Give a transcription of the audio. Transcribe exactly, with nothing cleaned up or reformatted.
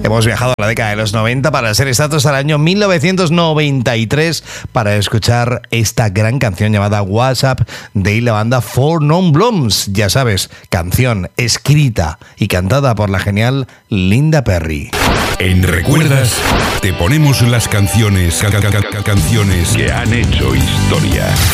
Hemos viajado a la década de los noventa para ser exactos al año mil novecientos noventa y tres para escuchar esta gran canción llamada WhatsApp de la banda Four Non Blondes. Ya sabes, canción escrita y cantada por la genial Linda Perry. En Recuerdas te ponemos las canciones, ca- ca- ca- canciones que han hecho historia.